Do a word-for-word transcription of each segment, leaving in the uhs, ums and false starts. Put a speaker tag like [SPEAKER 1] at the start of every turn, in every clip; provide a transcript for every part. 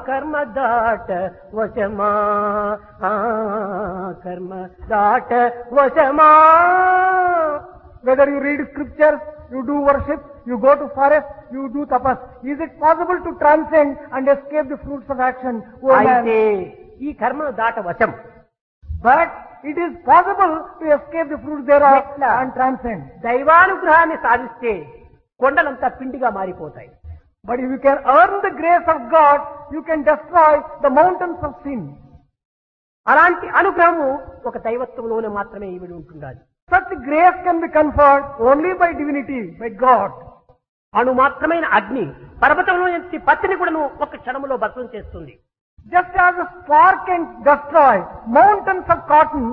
[SPEAKER 1] కర్మ దాట వశమా ఆ కర్మ దాట వశమా.
[SPEAKER 2] Whether you read scriptures, you do worship, you go to forest, you do tapas. Is it possible to transcend and escape the fruits of action? Oh
[SPEAKER 1] అయితే
[SPEAKER 2] man.
[SPEAKER 1] ఈ కర్మను దాట వశం.
[SPEAKER 2] But it is possible to escape the fruits thereof
[SPEAKER 1] ఎట్లా?
[SPEAKER 2] and transcend.
[SPEAKER 1] దైవానుగ్రహాన్ని సాధిస్తే కొండలంతా పిండిగా మారిపోతాయి.
[SPEAKER 2] But if you can earn the grace of God, you can destroy the mountains of sin.
[SPEAKER 1] అలాంటి అనుగ్రహము ఒక దైవత్వంలోనే మాత్రమే ఇవిడి ఉంటుండాలి.
[SPEAKER 2] Such grace can be conferred only by divinity, by God.
[SPEAKER 1] అణు మాత్రమైన అగ్ని పర్వతంలో నుంచి పత్తిని కూడా ఒక క్షణంలో భస్మం చేస్తుంది.
[SPEAKER 2] Just as a spark can destroy mountains of cotton,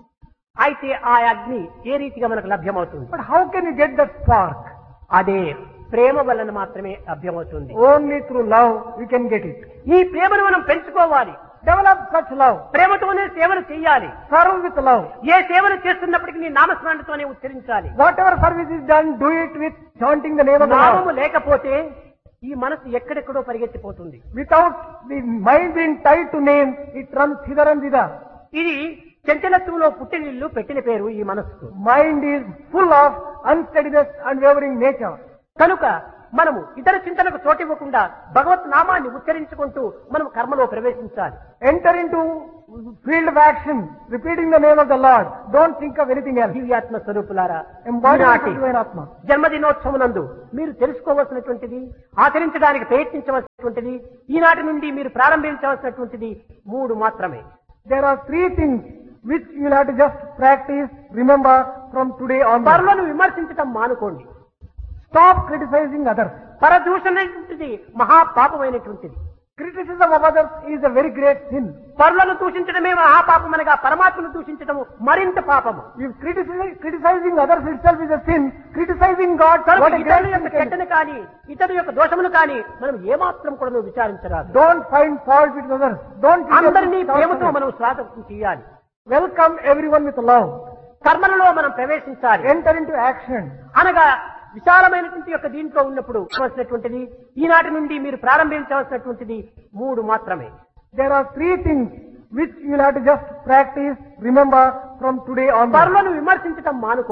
[SPEAKER 1] అయితే ఆ అగ్ని ఏ రీతిగా మనకు లభ్యమవుతుంది?
[SPEAKER 2] but how can you get that spark?
[SPEAKER 1] అదే ప్రేమ వలన మాత్రమే లభ్యమవుతుంది.
[SPEAKER 2] Only through love we can get it.
[SPEAKER 1] ఈ ప్రేమను మనం పెంచుకోవాలి.
[SPEAKER 2] Develop such love.
[SPEAKER 1] ప్రేమతోనే సేవలు చేయాలి.
[SPEAKER 2] Serve with love.
[SPEAKER 1] ఏ సేవలు చేస్తున్నప్పటికీ నీ నామస్మరణతోనే ఉచ్చరించాలి.
[SPEAKER 2] Whatever service is done, do it with chanting the name of the
[SPEAKER 1] నామము
[SPEAKER 2] Lord.
[SPEAKER 1] లేకపోతే ఈ మనసు ఎక్కడెక్కడో పరిగెత్తిపోతుంది.
[SPEAKER 2] Without the mind being tied to name, it runs hither and thither.
[SPEAKER 1] ఇది చంచలత్వంలో పుట్టినిల్లు పెట్టిన పేరు ఈ మనస్సుకు.
[SPEAKER 2] Mind is full of unsteadiness and wavering nature.
[SPEAKER 1] కనుక మనము ఇతర చింతనకు చోటివ్వకుండా భగవత్ నామాన్ని ఉచ్చరించుకుంటూ మనం కర్మలో ప్రవేశించాలి.
[SPEAKER 2] Enter into field of action, repeating the name of the Lord. Don't think of anything else.
[SPEAKER 1] దివ్యాత్మ స్వరూపులారా,
[SPEAKER 2] Embodiment
[SPEAKER 1] ఈనాటి
[SPEAKER 2] of divine Atma.
[SPEAKER 1] జన్మదినోత్సవనందు మీరు తెలుసుకోవలసినటువంటిది, ఆచరించడానికి ప్రయత్నించవలసినటువంటిది, ఈనాటి నుండి మీరు ప్రారంభించవలసినటువంటిది మూడు మాత్రమే.
[SPEAKER 2] There are three things which you will have to just practice, remember from today onwards.
[SPEAKER 1] పరులను విమర్శించటం మానుకోండి.
[SPEAKER 2] Stop criticizing others.
[SPEAKER 1] పరదూషణటువంటిది మహాపాపమైనటువంటిది.
[SPEAKER 2] Criticism of others is a very great sin.
[SPEAKER 1] పరులను దూషించడమే మహాపాపమనగా పరమాత్మను దూషించడము మరింత పాపము.
[SPEAKER 2] If criticizing, criticizing others itself is a sin, criticizing God,
[SPEAKER 1] కనుక
[SPEAKER 2] what a great
[SPEAKER 1] ఇతరుల
[SPEAKER 2] sin
[SPEAKER 1] యొక్క
[SPEAKER 2] can be.
[SPEAKER 1] చెడ్డను కానీ ఇతరుల యొక్క దోషమును కానీ మనం ఏమాత్రం కూడా నువ్వు విచారించరాదు.
[SPEAKER 2] Don't find fault with others. Don't
[SPEAKER 1] అందరినీ
[SPEAKER 2] criticize
[SPEAKER 1] ప్రేమతో
[SPEAKER 2] others.
[SPEAKER 1] మనం స్వాగతం చేయాలి.
[SPEAKER 2] Welcome everyone with love.
[SPEAKER 1] కర్మలలో మనం ప్రవేశించాలి.
[SPEAKER 2] Enter into action.
[SPEAKER 1] అనగా విశాలమైనటువంటి యొక్క దీంట్లో ఉన్నప్పుడు కావలసినటువంటిది ఈనాటి నుండి మీరు ప్రారంభించవలసినటువంటిది మూడు మాత్రమే.
[SPEAKER 2] There are three things which you will have to just practice, remember from today onwards.
[SPEAKER 1] పరులను విమర్శించటం మానుకో.